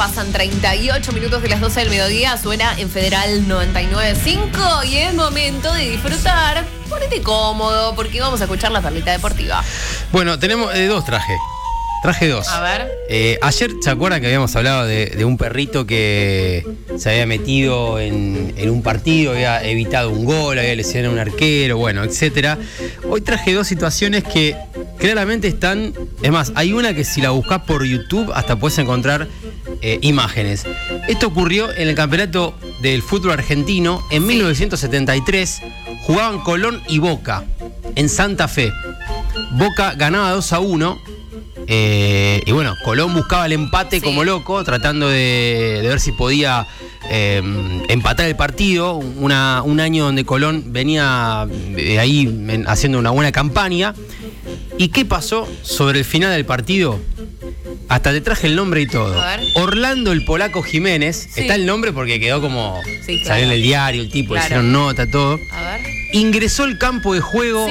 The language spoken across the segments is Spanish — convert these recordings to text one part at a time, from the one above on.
Pasan 38 minutos de las 12 del mediodía, suena en Federal 99.5 y es momento de disfrutar. Ponete cómodo porque vamos a escuchar la perlita deportiva. Bueno, tenemos dos trajes. Traje dos. A ver. Ayer, ¿se acuerdan que habíamos hablado de un perrito que se había metido en un partido, había evitado un gol, había lesionado a un arquero, bueno, etcétera? Hoy traje dos situaciones que claramente están... Es más, hay una que si la buscas por YouTube hasta puedes encontrar imágenes. Esto ocurrió en el campeonato del fútbol argentino en 1973. Jugaban Colón y Boca en Santa Fe. Boca ganaba 2-1. Y bueno, Colón buscaba el empate como loco, tratando de ver si podía empatar el partido. Un año donde Colón venía ahí haciendo una buena campaña. ¿Y qué pasó sobre el final del partido? Hasta te traje el nombre y todo. Orlando el Polaco Jiménez. Sí. Está el nombre porque quedó como... Sí, claro. Salió en el diario, el tipo, le hicieron nota, todo. A ver. Ingresó al campo de juego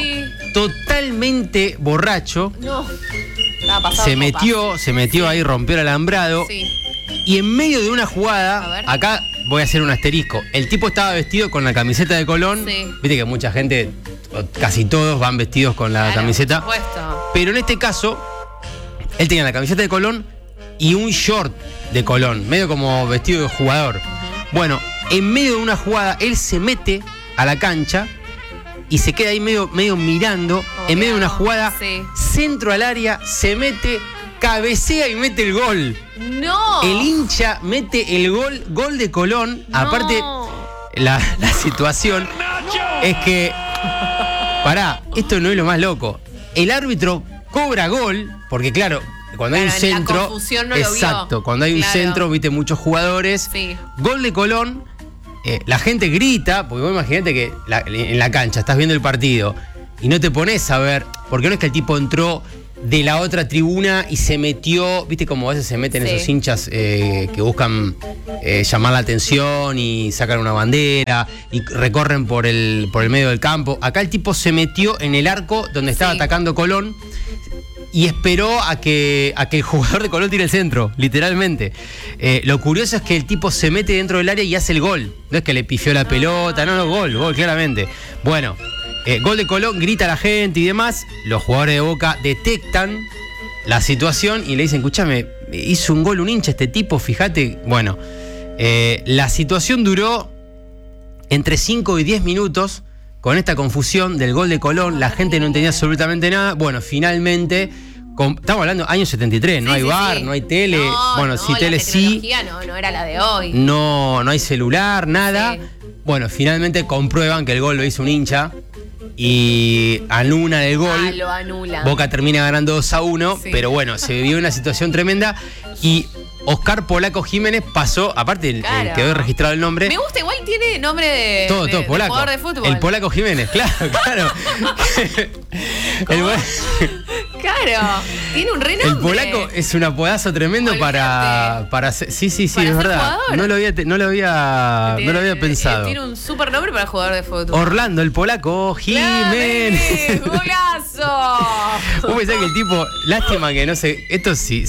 totalmente borracho. No. Se metió ahí, rompió el alambrado. Sí. Y en medio de una jugada, acá voy a hacer un asterisco. El tipo estaba vestido con la camiseta de Colón. Sí. Viste que mucha gente, casi todos van vestidos con la camiseta. Por supuesto. Pero en este caso, él tenía la camiseta de Colón y un short de Colón, medio como vestido de jugador. Bueno, en medio de una jugada, él se mete a la cancha y se queda ahí medio mirando, en medio de una jugada, centro al área, se mete, cabecea y mete el gol. ¡No! El hincha mete el gol de Colón. No. Aparte, la situación es que, pará, esto no es lo más loco. El árbitro cobra gol, porque claro, cuando hay un centro... La confusión no exacto, lo vio. Cuando hay un centro, viste, muchos jugadores. Sí. Gol de Colón. La gente grita, porque vos imaginate que en la cancha estás viendo el partido y no te pones a ver, porque no es que el tipo entró de la otra tribuna y se metió, viste como a veces se meten esos hinchas que buscan llamar la atención y sacan una bandera y recorren por el medio del campo. Acá el tipo se metió en el arco donde estaba atacando Colón y esperó a que el jugador de Colón tire el centro, literalmente. Lo curioso es que el tipo se mete dentro del área y hace el gol. No es que le pifió la pelota, no, gol, claramente. Bueno, gol de Colón, grita la gente y demás. Los jugadores de Boca detectan la situación y le dicen, escúchame, hizo un gol un hincha este tipo, fíjate. Bueno, la situación duró entre 5 y 10 minutos. Con esta confusión del gol de Colón, la gente no entendía absolutamente nada. Bueno, finalmente, estamos hablando año 73, no hay bar, no hay tele. Bueno, sí, tele sí. No era la de hoy. No hay celular, nada. Sí. Bueno, finalmente comprueban que el gol lo hizo un hincha y anulan el gol. Lo anulan. Boca termina ganando 2-1, pero bueno, se vivió una situación tremenda y Oscar Polaco Jiménez pasó, aparte quedó registrado el nombre. Me gusta, igual tiene nombre de polaco. Jugador de fútbol. El Polaco Jiménez, claro. Claro, tiene un renombre. El Polaco es un apodazo tremendo para sí, es verdad. Jugador. No lo había pensado. Tiene un super nombre para jugador de fútbol. Orlando, el Polaco Jiménez. ¡Golazo! Vos pensás que el tipo, lástima que no sé, esto si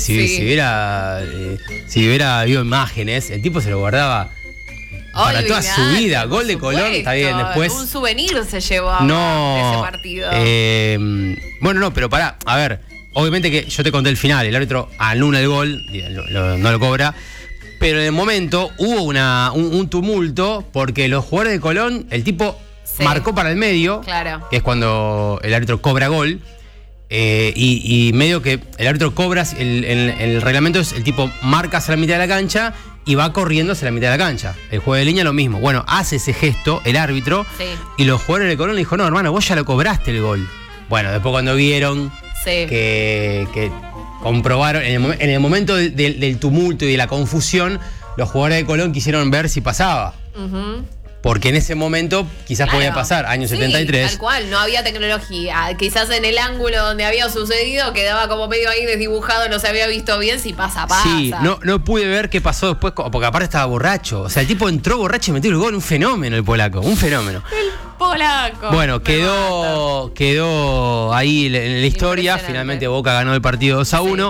hubiera habido imágenes, el tipo se lo guardaba para toda su vida. Gol de Colón, está bien, después. Un souvenir se llevó ese partido. Bueno, pero pará, a ver, obviamente que yo te conté el final, el árbitro anula el gol, no lo cobra, pero en el momento hubo un tumulto porque los jugadores de Colón, el tipo marcó para el medio, que es cuando el árbitro cobra gol. Y medio que el árbitro cobra, el reglamento es el tipo marca hacia la mitad de la cancha y va corriendo hacia la mitad de la cancha. El juego de línea lo mismo. Bueno, hace ese gesto el árbitro y los jugadores de Colón le dijo, no, hermano, vos ya lo cobraste el gol. Bueno, después cuando vieron que comprobaron, en el momento del tumulto y de la confusión, los jugadores de Colón quisieron ver si pasaba. Porque en ese momento quizás podía pasar, año 73. Tal cual, no había tecnología. Quizás en el ángulo donde había sucedido quedaba como medio ahí desdibujado, no se había visto bien si pasa. Sí, no pude ver qué pasó después, porque aparte estaba borracho. O sea, el tipo entró borracho y metió el gol, un fenómeno el Polaco, un fenómeno. El Polaco. Bueno, quedó ahí en la historia, finalmente Boca ganó el partido 2-1.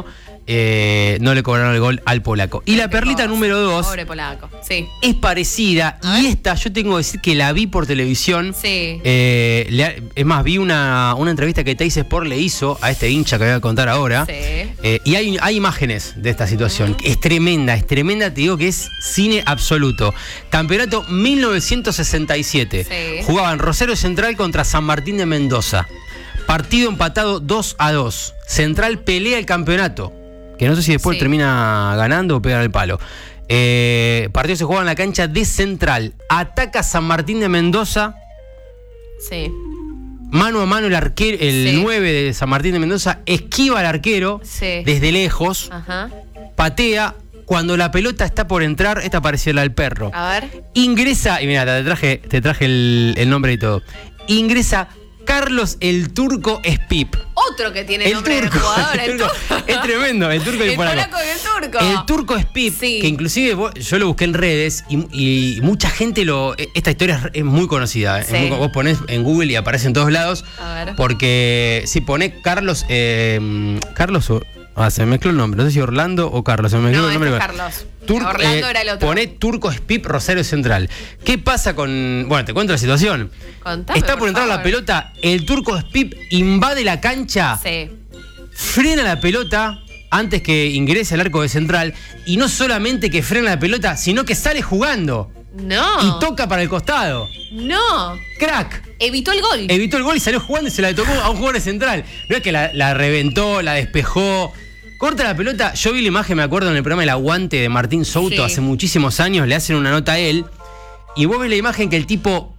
no le cobraron el gol al polaco. Y la perlita número 2 pobre polaco, sí. es parecida. Y esta yo tengo que decir que la vi por televisión. Sí. Es más, vi una entrevista que Teis Sport le hizo a este hincha que voy a contar ahora. Sí. Y hay imágenes de esta situación. Es tremenda, te digo que es cine absoluto. Campeonato 1967. Sí. Jugaban Rosario Central contra San Martín de Mendoza. Partido empatado 2-2. Central pelea el campeonato, que no sé si después termina ganando o pega el palo. Partido se juega en la cancha de Central. Ataca San Martín de Mendoza. Sí. Mano a mano el arquero, el 9 de San Martín de Mendoza, esquiva al arquero desde lejos. Ajá. Patea. Cuando la pelota está por entrar, esta pareció la del perro. A ver. Ingresa, y mira, te traje el nombre y todo. Ingresa Carlos el Turco Spip. Otro que tiene nombre de jugador. Es tremendo, el turco y el polaco. El polaco y el turco. El Turco Spip, que inclusive yo lo busqué en redes y mucha gente esta historia es muy conocida. Sí. Vos ponés en Google y aparece en todos lados. A ver. Porque si ponés Carlos. Se me mezcló el nombre. No sé si Orlando o Carlos. Se me mezcló el nombre. Es Carlos. Orlando era el otro. Poné Turco Spip Rosario Central. ¿Qué pasa con...? Bueno, te cuento la situación. Contame, está por entrar la pelota, el Turco Spip invade la cancha, frena la pelota antes que ingrese al arco de Central, y no solamente que frena la pelota, sino que sale jugando. No. Y toca para el costado. No. Crack. Evitó el gol. Evitó el gol y salió jugando y se la tocó a un jugador de Central. No es que la reventó, la despejó. Corta la pelota. Yo vi la imagen, me acuerdo, en el programa El Aguante de Martín Souto hace muchísimos años. Le hacen una nota a él. Y vos ves la imagen que el tipo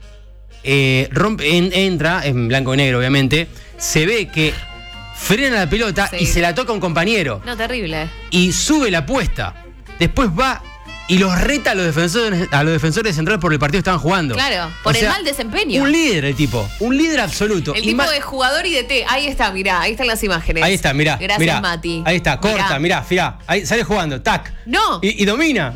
entra, en blanco y negro, obviamente. Se ve que frena la pelota y se la toca a un compañero. No, terrible. Y sube la apuesta. Después va y los reta a los defensores de Central por el partido que estaban jugando. Claro, por el mal desempeño. Un líder el tipo, un líder absoluto. El tipo de jugador y de T. Ahí está, mirá, ahí están las imágenes. Ahí está, mirá. Gracias, mirá, Mati. Ahí está, corta, mirá. Ahí sale jugando, tac. No. Y domina.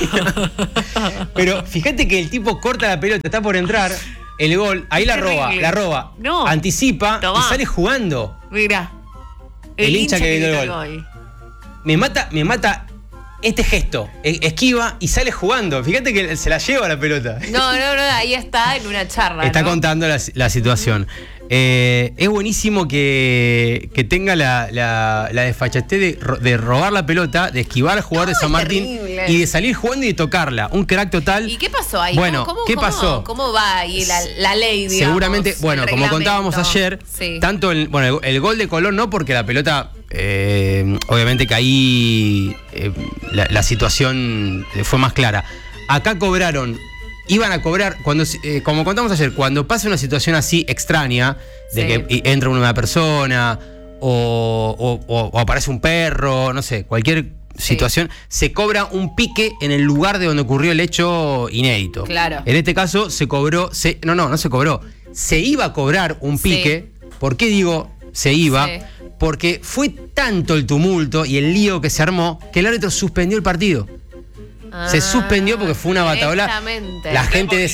Pero fíjate que el tipo corta la pelota, está por entrar, el gol, ahí la roba. No. Anticipa y sale jugando. Mirá. El hincha que gritó el gol. Me mata este gesto, esquiva y sale jugando. Fíjate que se la lleva la pelota. No, ahí está en una charla. Está contando la situación. Es buenísimo que tenga la desfachatez de robar la pelota, de esquivar al jugador de San Martín terrible. Y de salir jugando y de tocarla. Un crack total. ¿Y qué pasó ahí? Bueno, ¿qué pasó? ¿Cómo va ahí la ley, digamos? Seguramente, bueno, como contábamos ayer, tanto el gol de Colón no, porque la pelota, obviamente que ahí la situación fue más clara. Acá iban a cobrar, como contamos ayer, cuando pasa una situación así extraña, de que entra una persona o aparece un perro, no sé, cualquier situación, se cobra un pique en el lugar de donde ocurrió el hecho inédito. Claro. En este caso se cobró, no se cobró, se iba a cobrar un pique. ¿Por qué digo se iba? Porque fue tanto el tumulto y el lío que se armó que el árbitro suspendió el partido. Se suspendió porque fue una bataola. La gente de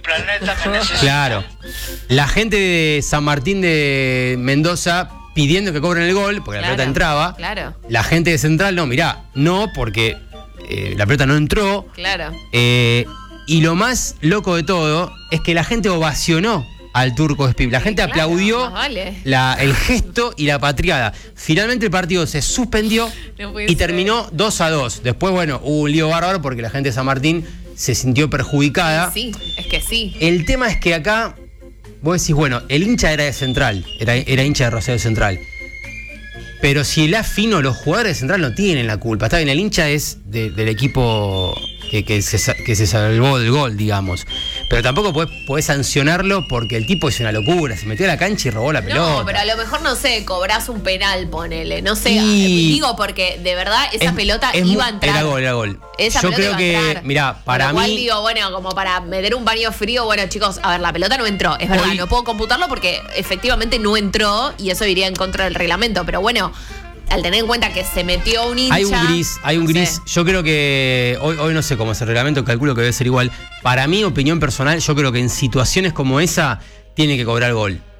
Claro. La gente de San Martín de Mendoza pidiendo que cobren el gol, porque la pelota entraba. Claro. La gente de Central, no, porque la pelota no entró. Claro. Y lo más loco de todo es que la gente ovacionó al Turco Spip. La gente aplaudió el gesto y la patriada. Finalmente el partido se suspendió y terminó 2-2. Después, hubo un lío bárbaro porque la gente de San Martín se sintió perjudicada. Sí, es que sí. El tema es que acá vos decís, el hincha era de Central, era hincha de Rosario Central. Pero si el fino, los jugadores de Central no tienen la culpa. Está bien, el hincha es del equipo que se salvó del gol, digamos. Pero tampoco podés sancionarlo porque el tipo hizo una locura. Se metió a la cancha y robó la pelota. No, pero a lo mejor, cobrás un penal, ponele. No sé, digo porque de verdad esa pelota iba a entrar. Era gol. Yo creo que, mirá, para mí... digo, como para meter un baño frío, chicos, a ver, la pelota no entró. Es verdad, no puedo computarlo porque efectivamente no entró y eso iría en contra del reglamento. Pero al tener en cuenta que se metió un hincha... Hay un gris. Yo creo que hoy no sé cómo es el reglamento, calculo que debe ser igual. Para mi opinión personal, yo creo que en situaciones como esa tiene que cobrar gol.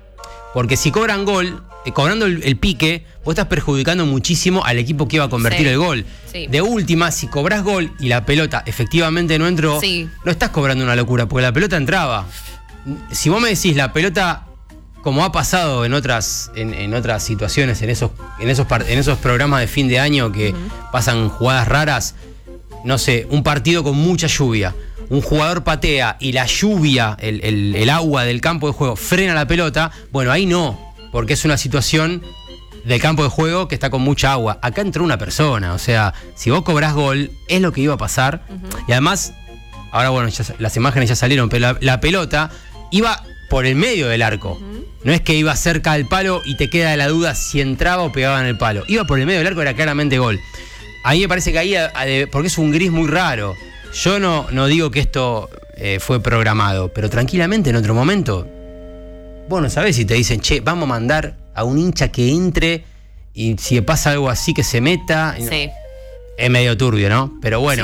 Porque si cobran gol, cobrando el pique, vos estás perjudicando muchísimo al equipo que iba a convertir el gol. Sí. De última, si cobrás gol y la pelota efectivamente no entró, no estás cobrando una locura, porque la pelota entraba. Si vos me decís la pelota, como ha pasado en otras situaciones, en esos programas de fin de año que pasan jugadas raras, no sé, un partido con mucha lluvia, un jugador patea y la lluvia, el agua del campo de juego frena la pelota, bueno, ahí no, porque es una situación del campo de juego que está con mucha agua. Acá entró una persona, o sea, si vos cobrás gol, es lo que iba a pasar. Y además, ahora bueno, las imágenes ya salieron, pero la pelota iba por el medio del arco. No es que iba cerca del palo y te queda la duda si entraba o pegaba en el palo. Iba por el medio del arco, era claramente gol. Ahí me parece que ahí, porque es un gris muy raro. Yo no digo que esto fue programado, pero tranquilamente en otro momento, vos no sabés si te dicen, che, vamos a mandar a un hincha que entre y si pasa algo así que se meta. Sí. Es medio turbio, ¿no? Pero bueno,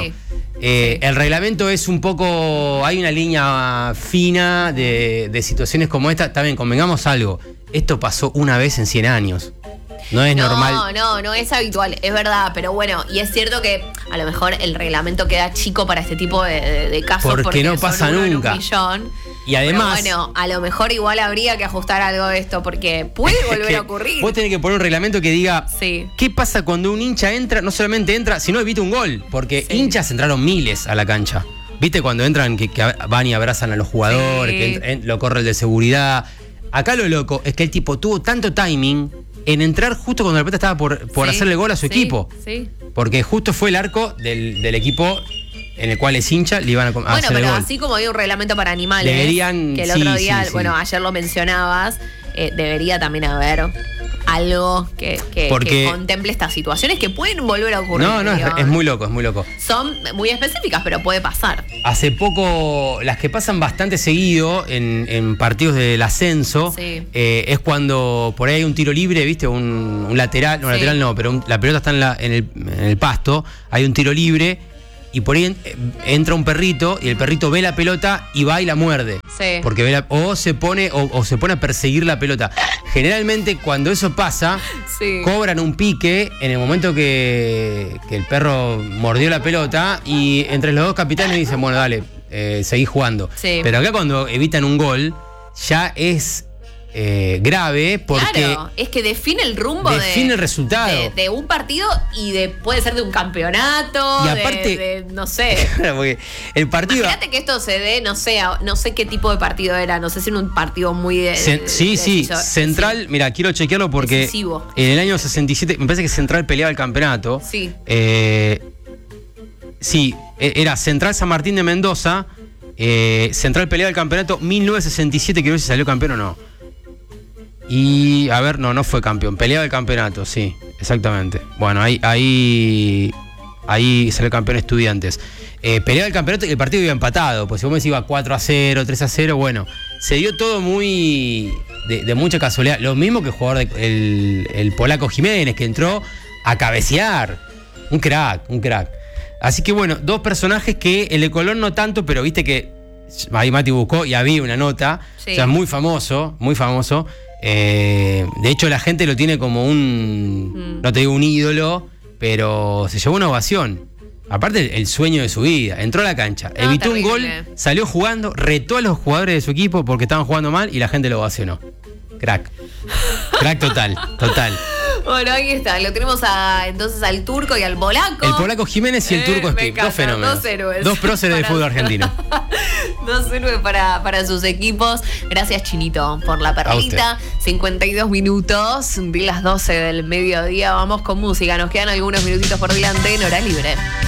el reglamento es un poco, hay una línea fina de situaciones como esta. También convengamos algo, esto pasó una vez en 100 años. No es normal. No es habitual, es verdad, pero bueno, y es cierto que a lo mejor el reglamento queda chico para este tipo de casos porque no pasa nunca. En un millón. Y además, pero bueno, a lo mejor igual habría que ajustar algo de esto, porque puede volver a ocurrir. Vos tenés que poner un reglamento que diga qué pasa cuando un hincha entra, no solamente entra, sino evita un gol, porque hinchas entraron miles a la cancha. ¿Viste cuando entran que van y abrazan a los jugadores, que lo corre el de seguridad? Acá lo loco es que el tipo tuvo tanto timing en entrar justo cuando la pelota estaba por hacerle gol a su equipo. Sí. Porque justo fue el arco del equipo en el cual es hincha, le iban a hacer el gol. Bueno, pero así como hay un reglamento para animales, que el otro día, ayer lo mencionabas, debería también haber algo que contemple estas situaciones que pueden volver a ocurrir. No, es muy loco, es muy loco. Son muy específicas, pero puede pasar. Hace poco, las que pasan bastante seguido en partidos del ascenso, es cuando por ahí hay un tiro libre, ¿viste? Un lateral, no, lateral no, pero la pelota está en el pasto, hay un tiro libre. Y por ahí entra un perrito y el perrito ve la pelota y va y la muerde. Sí. Porque o se pone a perseguir la pelota. Generalmente cuando eso pasa, cobran un pique en el momento que el perro mordió la pelota y entre los dos capitanes dicen, bueno, dale, seguí jugando. Sí. Pero acá cuando evitan un gol, ya es grave porque... Claro, es que define el rumbo define el resultado de un partido y puede ser de un campeonato, y aparte, no sé. Porque el partido... Imagínate que esto se dé, no sé qué tipo de partido era, no sé si era un partido muy Central, mira, quiero chequearlo porque decisivo. En el año 67, me parece que Central peleaba el campeonato. Sí. Era Central San Martín de Mendoza, Central peleaba el campeonato 1967, que no sé si salió campeón o no. Y, a ver, no fue campeón. Peleaba el campeonato, sí, exactamente. Bueno, ahí salió campeón Estudiantes. Peleaba el campeonato y el partido iba empatado. Pues si vos me decís iba 4-0, 3-0, bueno, se dio todo muy de mucha casualidad. Lo mismo que el jugador el polaco Jiménez, que entró a cabecear. Un crack. Así que bueno, dos personajes que el de Colón no tanto, pero viste que ahí Mati buscó y había una nota. Sí. O sea, muy famoso. De hecho, la gente lo tiene como no te digo un ídolo, pero se llevó una ovación. Aparte, el sueño de su vida. Entró a la cancha, evitó un gol, salió jugando, retó a los jugadores de su equipo porque estaban jugando mal y la gente lo ovacionó. Crack total. Bueno, ahí está, lo tenemos entonces al turco y al polaco. El polaco Jiménez y el turco Espín, dos fenómenos. Dos héroes. Dos próceres del fútbol argentino. Dos héroes para sus equipos. Gracias, Chinito, por la perlita. 52 minutos de las 12 del mediodía. Vamos con música. Nos quedan algunos minutitos por delante en Hora Libre.